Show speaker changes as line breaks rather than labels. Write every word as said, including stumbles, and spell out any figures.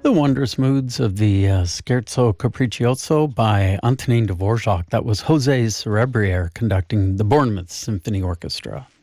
The wondrous moods of the uh, Scherzo Capriccioso by Antonin Dvorak. That was Jose Cerebriere conducting the Bournemouth Symphony Orchestra.